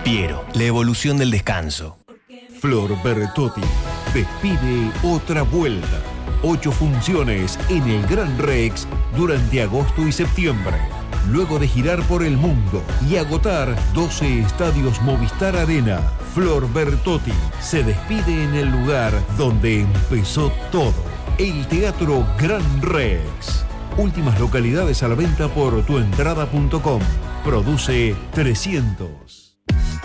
Piero, la evolución del descanso. Flor Bertotti despide otra vuelta. 8 funciones en el Gran Rex durante agosto y septiembre. Luego de girar por el mundo y agotar 12 estadios Movistar Arena, Flor Bertotti se despide en el lugar donde empezó todo, el Teatro Gran Rex. Últimas localidades a la venta por tuentrada.com. Produce 300.